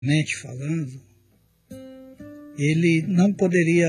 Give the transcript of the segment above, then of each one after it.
mente falando, ele não poderia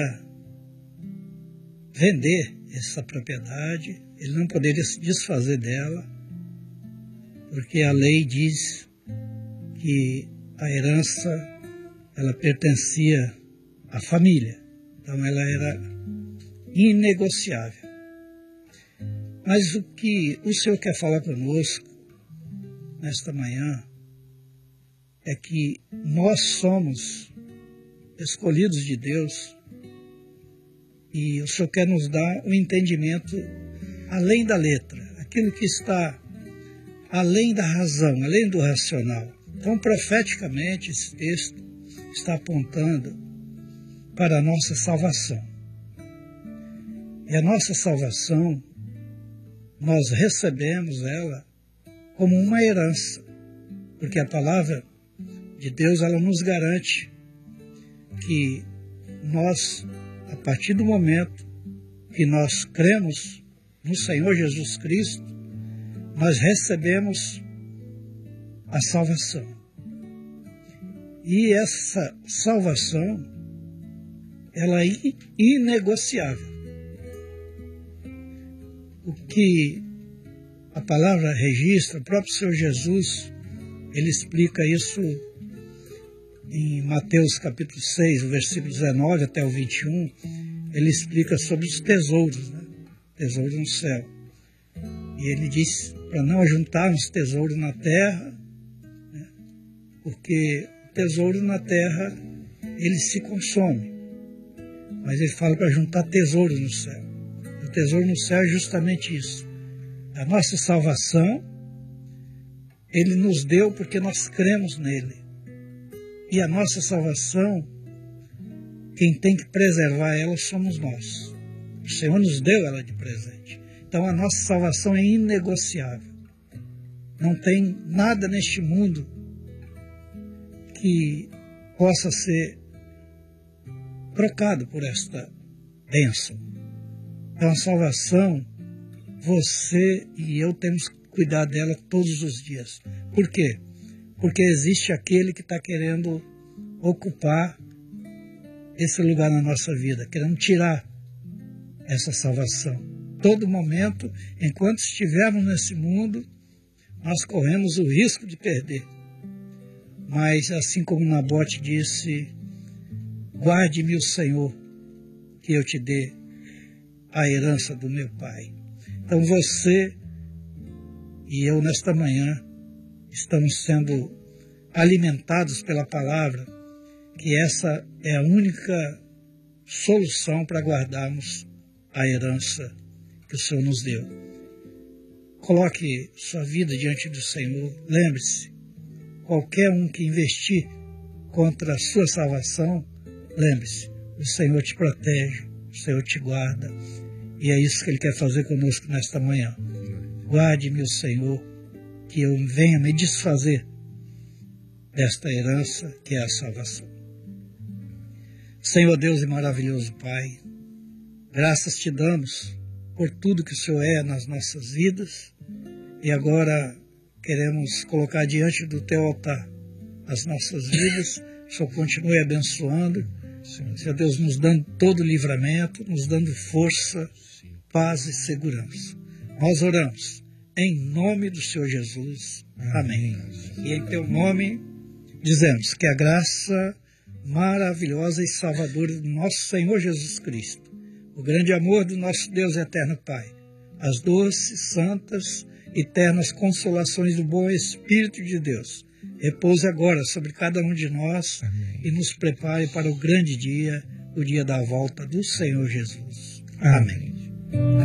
vender essa propriedade, ele não poderia se desfazer dela, porque a lei diz que a herança ela pertencia à família, então ela era inegociável. Mas o que o Senhor quer falar conosco nesta manhã é que nós somos escolhidos de Deus e o Senhor quer nos dar um entendimento além da letra, aquilo que está além da razão, além do racional. Então, profeticamente, esse texto está apontando para a nossa salvação. E a nossa salvação, nós recebemos ela como uma herança, porque a palavra de Deus, ela nos garante que nós, a partir do momento que nós cremos no Senhor Jesus Cristo, nós recebemos a salvação. E essa salvação, ela é inegociável. O que a palavra registra, o próprio Senhor Jesus, ele explica isso em Mateus capítulo 6, o versículo 19 até o 21, ele explica sobre os tesouros, né? Tesouros no céu. E ele diz para não ajuntarmos tesouro na terra, né? Porque o tesouro na terra, ele se consome. Mas ele fala para juntar tesouro no céu. O tesouro no céu é justamente isso. A nossa salvação, ele nos deu porque nós cremos nele. E a nossa salvação, quem tem que preservar ela somos nós. O Senhor nos deu ela de presente. Então a nossa salvação é inegociável. Não tem nada neste mundo que possa ser trocado por esta bênção. Então a salvação, você e eu temos que cuidar dela todos os dias. Por quê? Porque existe aquele que está querendo ocupar esse lugar na nossa vida, querendo tirar essa salvação. Todo momento, enquanto estivermos nesse mundo, nós corremos o risco de perder. Mas assim como Nabote disse, guarde-me o Senhor, que eu te dê a herança do meu pai. Então você e eu nesta manhã estamos sendo alimentados pela palavra, que essa é a única solução para guardarmos a herança que o Senhor nos deu. Coloque sua vida diante do Senhor. Lembre-se, qualquer um que investir contra a sua salvação, lembre-se, o Senhor te protege, o Senhor te guarda. E é isso que Ele quer fazer conosco nesta manhã. Guarde-me o Senhor, que eu venha me desfazer desta herança que é a salvação. Senhor Deus e maravilhoso Pai, graças te damos por tudo que o Senhor é nas nossas vidas e agora queremos colocar diante do Teu altar as nossas vidas. O Senhor continue abençoando, Senhor Deus, nos dando todo o livramento, nos dando força, paz e segurança. Nós oramos em nome do Senhor Jesus. Amém. E em Teu nome dizemos que a graça maravilhosa e salvadora do nosso Senhor Jesus Cristo, o grande amor do nosso Deus eterno Pai, as doces, santas e eternas consolações do bom Espírito de Deus, repouse agora sobre cada um de nós. Amém. E nos prepare para o grande dia, o dia da volta do Senhor Jesus. Amém.